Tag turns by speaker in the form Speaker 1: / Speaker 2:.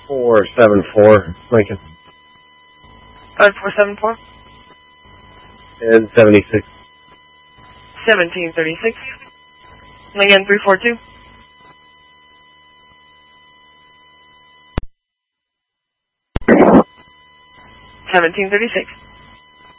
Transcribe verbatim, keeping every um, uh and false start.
Speaker 1: four seven four, Lincoln.
Speaker 2: five four seven four?
Speaker 1: And seventy-six.
Speaker 2: seventeen thirty-six. Again, three four two. seventeen thirty-six.